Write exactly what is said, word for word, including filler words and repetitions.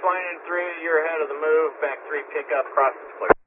Flying in three, you're ahead of the move. Back three, pick up, cross is clear.